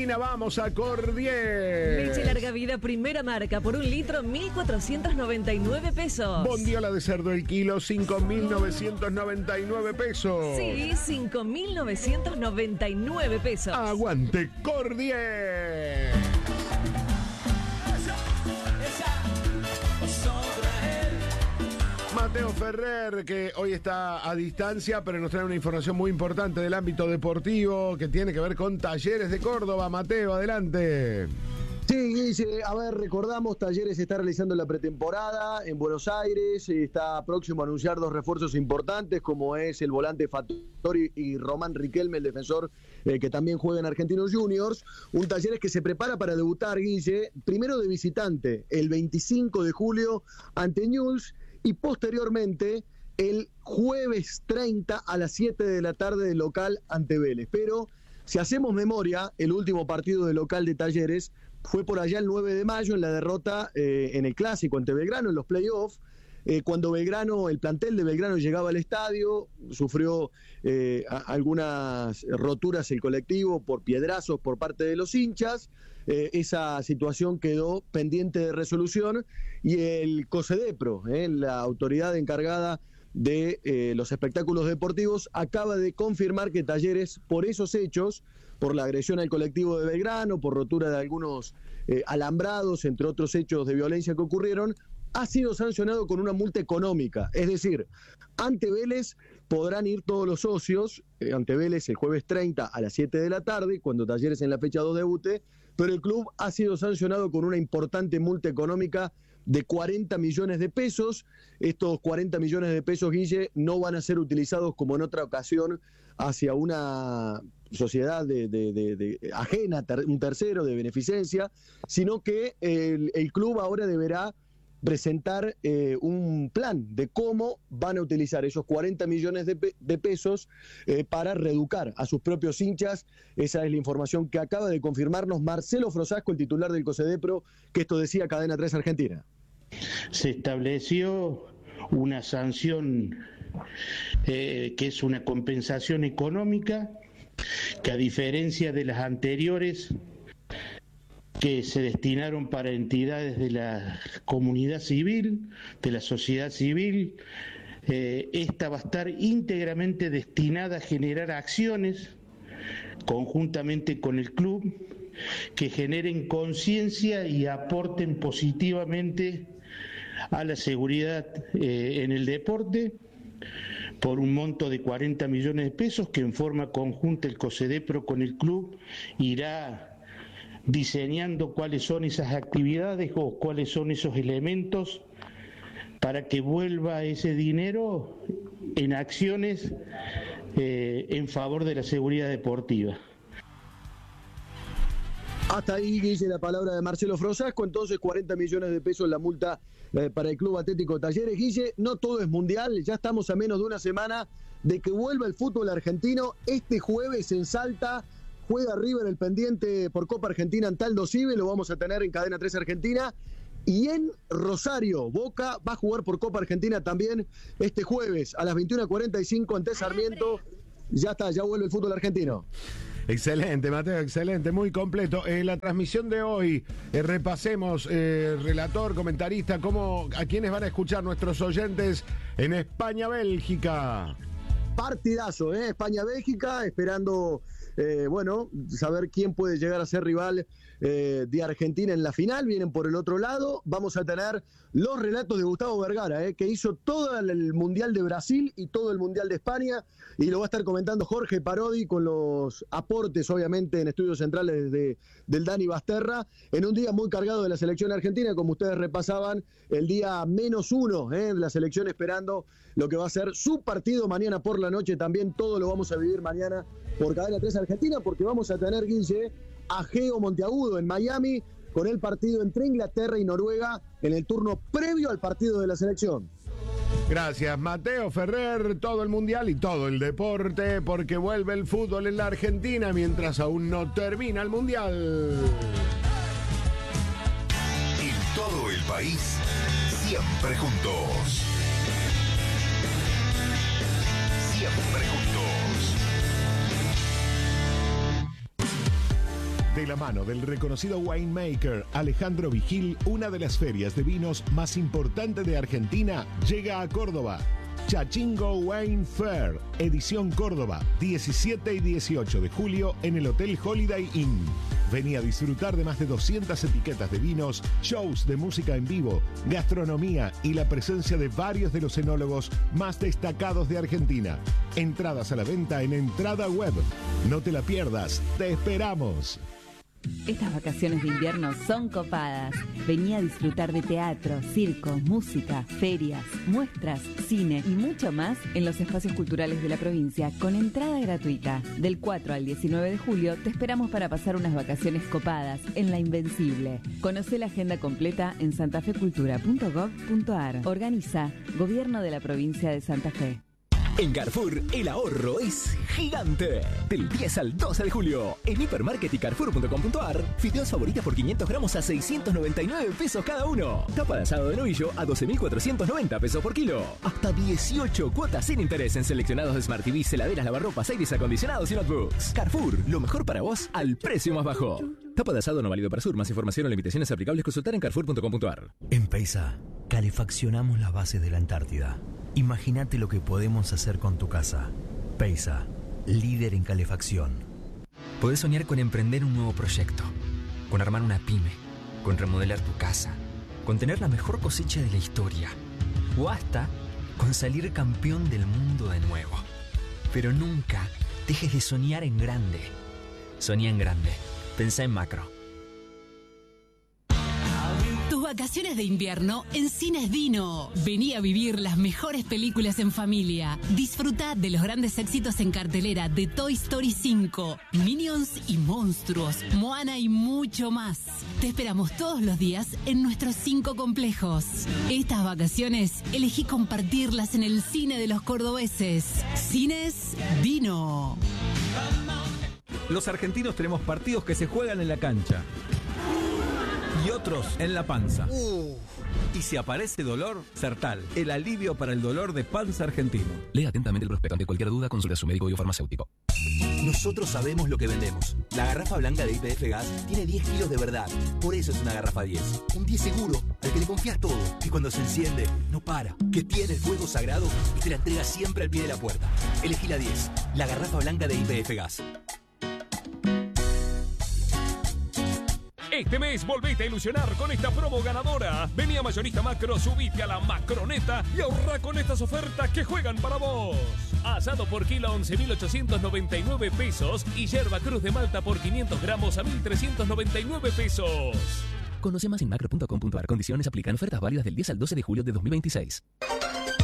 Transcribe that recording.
Argentina, vamos a Cordier. Leche larga vida, primera marca, por 1 litro, 1.499 pesos. Bondiola de cerdo el kilo, 5.999 pesos. Sí, 5.999 pesos. Aguante Cordier. Mateo Ferrer, que hoy está a distancia, pero nos trae una información muy importante del ámbito deportivo que tiene que ver con Talleres de Córdoba. Mateo, adelante. Sí, Guille, a ver, recordamos, Talleres está realizando la pretemporada en Buenos Aires, está próximo a anunciar 2 refuerzos importantes, como es el volante Fattori y Román Riquelme, el defensor que también juega en Argentinos Juniors. Un Talleres que se prepara para debutar, Guille, primero de visitante, el 25 de julio ante Newell's, y posteriormente el jueves 30 a las 7 de la tarde de local ante Vélez. Pero si hacemos memoria, el último partido de local de Talleres fue por allá el 9 de mayo en la derrota en el Clásico ante Belgrano en los playoffs, cuando el plantel de Belgrano llegaba al estadio, sufrió algunas roturas el colectivo por piedrazos por parte de los hinchas. Esa situación quedó pendiente de resolución y el COSEDEPRO, la autoridad encargada de los espectáculos deportivos, acaba de confirmar que Talleres, por esos hechos, por la agresión al colectivo de Belgrano, por rotura de algunos alambrados, entre otros hechos de violencia que ocurrieron, ha sido sancionado con una multa económica. Es decir, ante Vélez podrán ir todos los socios, ante Vélez el jueves 30 a las 7 de la tarde, cuando Talleres en la fecha 2 debute, pero el club ha sido sancionado con una importante multa económica de 40 millones de pesos. Estos 40 millones de pesos, Guille, no van a ser utilizados como en otra ocasión hacia una sociedad ajena, un tercero de beneficencia, sino que el club ahora deberá presentar un plan de cómo van a utilizar esos 40 millones de pesos para reeducar a sus propios hinchas. Esa es la información que acaba de confirmarnos Marcelo Frosasco, el titular del COSEDEPRO, que esto decía Cadena 3 Argentina. Se estableció una sanción que es una compensación económica que, a diferencia de las anteriores que se destinaron para entidades de la comunidad civil, de la sociedad civil, esta va a estar íntegramente destinada a generar acciones conjuntamente con el club que generen conciencia y aporten positivamente a la seguridad en el deporte, por un monto de 40 millones de pesos que en forma conjunta el COSEDEPRO con el club irá diseñando cuáles son esas actividades o cuáles son esos elementos para que vuelva ese dinero en acciones en favor de la seguridad deportiva. Hasta ahí, Guille, la palabra de Marcelo Frosasco. Entonces, 40 millones de pesos la multa para el Club Atlético Talleres. Guille, no todo es mundial, ya estamos a menos de una semana de que vuelva el fútbol argentino. Este jueves en Salta juega River el pendiente por Copa Argentina ante Aldo Civi, lo vamos a tener en Cadena 3 Argentina. Y en Rosario, Boca va a jugar por Copa Argentina también este jueves a las 21:45 ante Sarmiento. Ya está, ya vuelve el fútbol argentino. Excelente, Mateo, excelente, muy completo. La transmisión de hoy, repasemos, relator, comentarista, a quiénes van a escuchar nuestros oyentes en España-Bélgica. Partidazo, España-Bélgica, esperando, saber quién puede llegar a ser rival de Argentina en la final. Vienen por el otro lado. Vamos a tener los relatos de Gustavo Vergara, que hizo todo el Mundial de Brasil y todo el Mundial de España, y lo va a estar comentando Jorge Parodi con los aportes, obviamente, en estudios centrales del Dani Basterra, en un día muy cargado de la selección argentina, como ustedes repasaban, el día -1 de la selección, esperando lo que va a ser su partido mañana por la noche. También todo lo vamos a vivir mañana por Cadena 3 Argentina, porque vamos a tener, Guille, a Geo Monteagudo en Miami con el partido entre Inglaterra y Noruega en el turno previo al partido de la selección. Gracias, Mateo Ferrer, todo el mundial y todo el deporte, porque vuelve el fútbol en la Argentina mientras aún no termina el mundial. En todo el país, siempre juntos. Siempre juntos. De la mano del reconocido winemaker Alejandro Vigil, una de las ferias de vinos más importantes de Argentina llega a Córdoba. Chachingo Wine Fair, edición Córdoba, 17 y 18 de julio en el Hotel Holiday Inn. Vení a disfrutar de más de 200 etiquetas de vinos, shows de música en vivo, gastronomía y la presencia de varios de los enólogos más destacados de Argentina. Entradas a la venta en Entrada Web. No te la pierdas, te esperamos. Estas vacaciones de invierno son copadas. Vení a disfrutar de teatro, circo, música, ferias, muestras, cine y mucho más en los espacios culturales de la provincia con entrada gratuita. Del 4 al 19 de julio te esperamos para pasar unas vacaciones copadas en La Invencible. Conocé la agenda completa en santafecultura.gov.ar. Organiza Gobierno de la Provincia de Santa Fe. En Carrefour, el ahorro es gigante. Del 10 al 12 de julio, en Hipermarket y Carrefour.com.ar, fideos favoritas por 500 gramos a 699 pesos cada uno. Tapa de asado de novillo a 12.490 pesos por kilo. Hasta 18 cuotas sin interés en seleccionados de Smart TVs, heladeras, lavarropas, aires acondicionados y notebooks. Carrefour, lo mejor para vos al precio más bajo. Tapa de asado no válido para Sur. Más información o limitaciones aplicables consultar en Carrefour.com.ar. En Peisa, calefaccionamos las bases de la Antártida. Imagínate lo que podemos hacer con tu casa. Peisa, líder en calefacción. Podés soñar con emprender un nuevo proyecto, con armar una pyme, con remodelar tu casa, con tener la mejor cosecha de la historia, o hasta con salir campeón del mundo de nuevo. Pero nunca dejes de soñar en grande. Soñá en grande. Pensá en macro. Tus vacaciones de invierno en Cines Dino. Vení a vivir las mejores películas en familia. Disfruta de los grandes éxitos en cartelera de Toy Story 5, Minions y Monstruos, Moana y mucho más. Te esperamos todos los días en nuestros 5 complejos. Estas vacaciones elegí compartirlas en el cine de los cordobeses. Cines Dino. Los argentinos tenemos partidos que se juegan en la cancha y otros en la panza. Y si aparece dolor, Sertal, el alivio para el dolor de panza argentino. Lea atentamente el prospecto. Ante cualquier duda, consulte a su médico o farmacéutico. Nosotros sabemos lo que vendemos. La garrafa blanca de YPF Gas tiene 10 kilos de verdad. Por eso es una garrafa 10. Un 10 seguro, al que le confías todo. Que cuando se enciende, no para. Que tiene el fuego sagrado y te la entrega siempre al pie de la puerta. Elegí la 10. La garrafa blanca de YPF Gas. Este mes volvete a ilusionar con esta promo ganadora. Vení a Mayorista Macro, subite a la Macroneta y ahorra con estas ofertas que juegan para vos. Asado por kilo a 11.899 pesos y yerba Cruz de Malta por 500 gramos a 1.399 pesos. Conoce más en macro.com.ar. Condiciones aplican. Ofertas válidas del 10 al 12 de julio de 2026.